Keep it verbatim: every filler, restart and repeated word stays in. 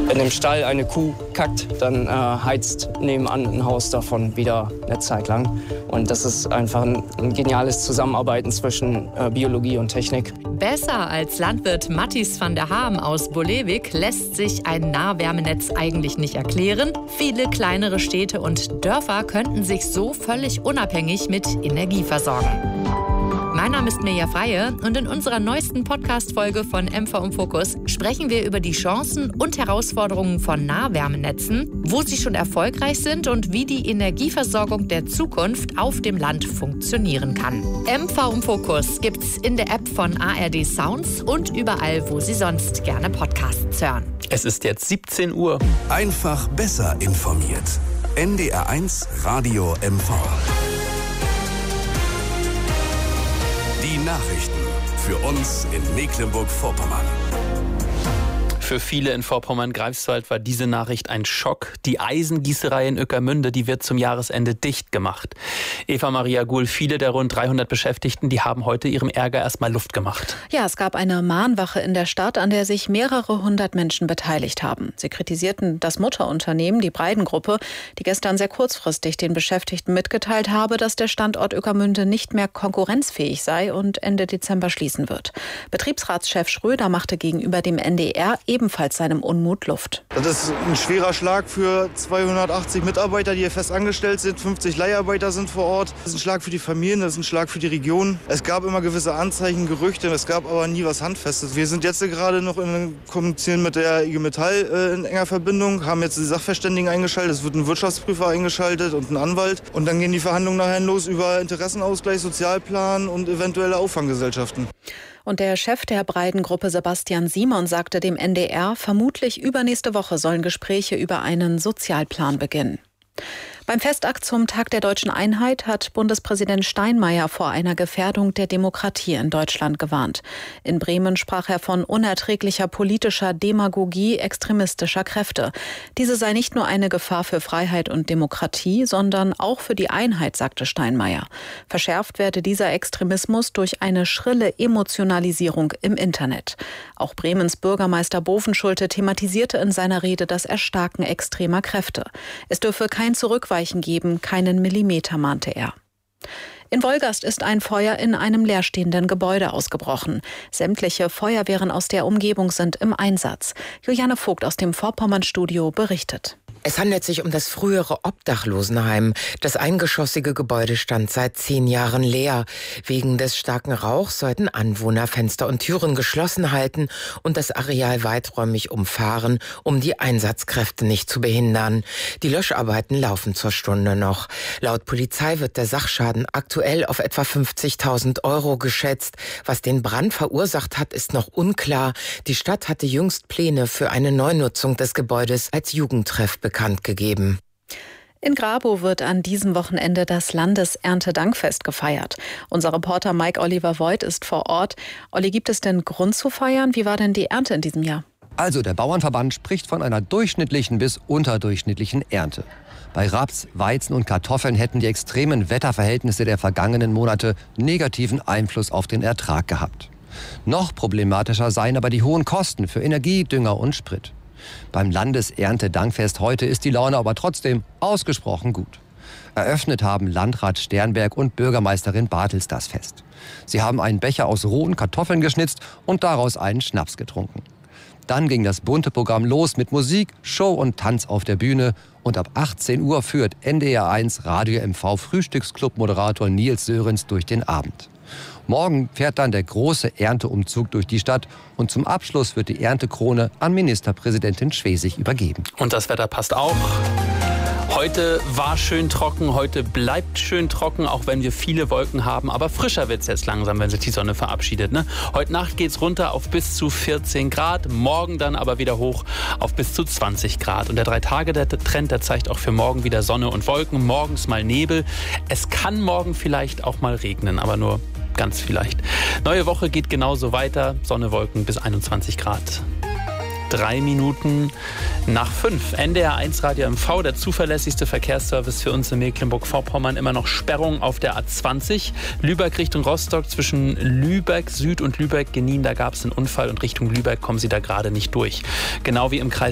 Wenn im Stall eine Kuh kackt, dann äh, heizt nebenan ein Haus davon wieder eine Zeit lang. Und das ist einfach ein, ein geniales Zusammenarbeiten zwischen äh, Biologie und Technik. Besser als Landwirt Matthijs van der Haam aus Bolewik lässt sich ein Nahwärmenetz eigentlich nicht erklären. Viele kleinere Städte und Dörfer könnten sich so völlig unabhängig mit Energie versorgen. Mein Name ist Mirja Freie und in unserer neuesten Podcast-Folge von M V im Fokus sprechen wir über die Chancen und Herausforderungen von Nahwärmenetzen, wo sie schon erfolgreich sind und wie die Energieversorgung der Zukunft auf dem Land funktionieren kann. M V im Fokus gibt's in der App von A R D Sounds und überall, wo Sie sonst gerne Podcasts hören. Es ist jetzt siebzehn Uhr. Einfach besser informiert. N D R eins Radio M V. Die Nachrichten für uns in Mecklenburg-Vorpommern. Für viele in Vorpommern-Greifswald war diese Nachricht ein Schock. Die Eisengießerei in Ueckermünde, die wird zum Jahresende dicht gemacht. Eva Maria Guhl, viele der rund dreihundert Beschäftigten, die haben heute ihrem Ärger erstmal Luft gemacht. Ja, es gab eine Mahnwache in der Stadt, an der sich mehrere hundert Menschen beteiligt haben. Sie kritisierten das Mutterunternehmen, die Breiden-Gruppe, die gestern sehr kurzfristig den Beschäftigten mitgeteilt habe, dass der Standort Ueckermünde nicht mehr konkurrenzfähig sei und Ende Dezember schließen wird. Betriebsratschef Schröder machte gegenüber dem N D R ebenfalls seinem Unmut Luft. Das ist ein schwerer Schlag für zweihundertachtzig Mitarbeiter, die hier fest angestellt sind. fünfzig Leiharbeiter sind vor Ort. Das ist ein Schlag für die Familien, das ist ein Schlag für die Region. Es gab immer gewisse Anzeichen, Gerüchte, es gab aber nie was Handfestes. Wir sind jetzt gerade noch in Kommunizieren mit der I G Metall äh, in enger Verbindung, haben jetzt die Sachverständigen eingeschaltet, es wird ein Wirtschaftsprüfer eingeschaltet und ein Anwalt. Und dann gehen die Verhandlungen nachher los über Interessenausgleich, Sozialplan und eventuelle Auffanggesellschaften. Und der Chef der Breiden-Gruppe Sebastian Simon sagte dem N D R, vermutlich übernächste Woche sollen Gespräche über einen Sozialplan beginnen. Beim Festakt zum Tag der Deutschen Einheit hat Bundespräsident Steinmeier vor einer Gefährdung der Demokratie in Deutschland gewarnt. In Bremen sprach er von unerträglicher politischer Demagogie extremistischer Kräfte. Diese sei nicht nur eine Gefahr für Freiheit und Demokratie, sondern auch für die Einheit, sagte Steinmeier. Verschärft werde dieser Extremismus durch eine schrille Emotionalisierung im Internet. Auch Bremens Bürgermeister Bovenschulte thematisierte in seiner Rede das Erstarken extremer Kräfte. Es dürfe kein Zurückweichen geben, keinen Millimeter, mahnte er. In Wolgast ist ein Feuer in einem leerstehenden Gebäude ausgebrochen. Sämtliche Feuerwehren aus der Umgebung sind im Einsatz. Juliane Vogt aus dem Vorpommern-Studio berichtet. Es handelt sich um das frühere Obdachlosenheim. Das eingeschossige Gebäude stand seit zehn Jahren leer. Wegen des starken Rauchs sollten Anwohner Fenster und Türen geschlossen halten und das Areal weiträumig umfahren, um die Einsatzkräfte nicht zu behindern. Die Löscharbeiten laufen zur Stunde noch. Laut Polizei wird der Sachschaden aktuell auf etwa fünfzigtausend Euro geschätzt. Was den Brand verursacht hat, ist noch unklar. Die Stadt hatte jüngst Pläne für eine Neunutzung des Gebäudes als Jugendtreff bekannt gegeben. In Grabow wird an diesem Wochenende das Landeserntedankfest gefeiert. Unser Reporter Mike Oliver Voigt ist vor Ort. Olli, gibt es denn Grund zu feiern? Wie war denn die Ernte in diesem Jahr? Also der Bauernverband spricht von einer durchschnittlichen bis unterdurchschnittlichen Ernte. Bei Raps, Weizen und Kartoffeln hätten die extremen Wetterverhältnisse der vergangenen Monate negativen Einfluss auf den Ertrag gehabt. Noch problematischer seien aber die hohen Kosten für Energie, Dünger und Sprit. Beim Landeserntedankfest heute ist die Laune aber trotzdem ausgesprochen gut. Eröffnet haben Landrat Sternberg und Bürgermeisterin Bartels das Fest. Sie haben einen Becher aus rohen Kartoffeln geschnitzt und daraus einen Schnaps getrunken. Dann ging das bunte Programm los mit Musik, Show und Tanz auf der Bühne. Und ab achtzehn Uhr führt N D R eins Radio M V Frühstücksclub-Moderator Nils Sörenz durch den Abend. Morgen fährt dann der große Ernteumzug durch die Stadt und zum Abschluss wird die Erntekrone an Ministerpräsidentin Schwesig übergeben. Und das Wetter passt auch. Heute war schön trocken, heute bleibt schön trocken, auch wenn wir viele Wolken haben. Aber frischer wird es jetzt langsam, wenn sich die Sonne verabschiedet. Ne? Heute Nacht geht es runter auf bis zu vierzehn Grad, morgen dann aber wieder hoch auf bis zu zwanzig Grad. Und der Drei-Tage-Trend, der zeigt auch für morgen wieder Sonne und Wolken, morgens mal Nebel. Es kann morgen vielleicht auch mal regnen, aber nur ganz vielleicht. Neue Woche geht genauso weiter, Sonne, Wolken bis einundzwanzig Grad. Drei Minuten nach fünf. N D R eins Radio M V, der zuverlässigste Verkehrsservice für uns in Mecklenburg-Vorpommern. Immer noch Sperrung auf der A zwanzig. Lübeck Richtung Rostock, zwischen Lübeck Süd und Lübeck Genien, da gab es einen Unfall und Richtung Lübeck kommen Sie da gerade nicht durch. Genau wie im Kreis